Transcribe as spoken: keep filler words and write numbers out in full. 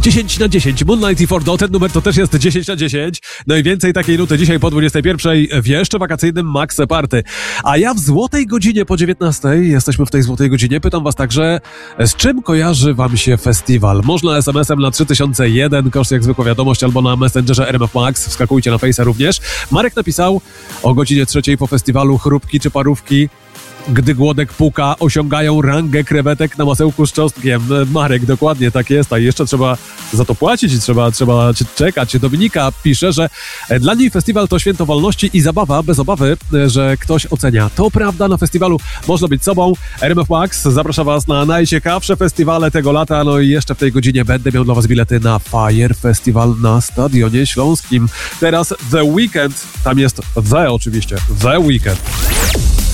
dziesięć na dziesięć. Moonlight i Fordo, ten numer to też jest dziesięć na dziesięć. No i więcej takiej nuty dzisiaj po dwudziestej pierwszej w jeszcze wakacyjnym Max Party. A ja w złotej godzinie po dziewiętnastej, jesteśmy w tej złotej godzinie, pytam was także, z czym kojarzy wam się festiwal? Można es em esem na trzy tysiące jeden, koszt jak zwykła wiadomość, albo na Messengerze R M F Max, wskakujcie na Face'a również. Marek napisał o godzinie trzeciej po festiwalu chrupki czy parówki, gdy głodek puka, osiągają rangę krewetek na masełku z czosnkiem. Marek, dokładnie tak jest, a jeszcze trzeba za to płacić i trzeba, trzeba czekać. Dominika pisze, że dla niej festiwal to święto wolności i zabawa bez obawy, że ktoś ocenia. To prawda, na festiwalu można być sobą. R M F Max zaprasza was na najciekawsze festiwale tego lata, no i jeszcze w tej godzinie będę miał dla was bilety na Fire Festival na Stadionie Śląskim. Teraz The Weekend, tam jest The oczywiście, The Weekend.